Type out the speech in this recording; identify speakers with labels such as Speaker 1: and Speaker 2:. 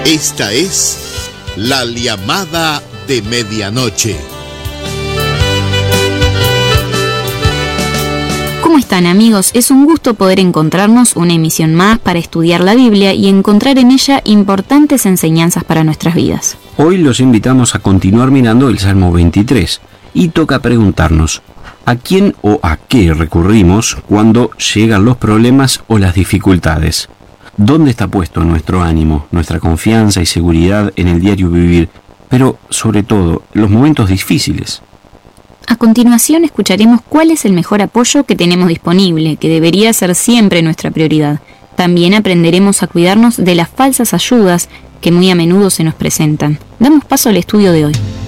Speaker 1: Esta es la llamada de medianoche.
Speaker 2: ¿Cómo están, amigos? Es un gusto poder encontrarnos una emisión más para estudiar la Biblia y encontrar en ella importantes enseñanzas para nuestras vidas.
Speaker 3: Hoy los invitamos a continuar mirando el Salmo 23 y toca preguntarnos, ¿a quién o a qué recurrimos cuando llegan los problemas o las dificultades? ¿Dónde está puesto nuestro ánimo, nuestra confianza y seguridad en el diario vivir, pero sobre todo en los momentos difíciles?
Speaker 2: A continuación escucharemos cuál es el mejor apoyo que tenemos disponible, que debería ser siempre nuestra prioridad. También aprenderemos a cuidarnos de las falsas ayudas que muy a menudo se nos presentan. Damos paso al estudio de hoy.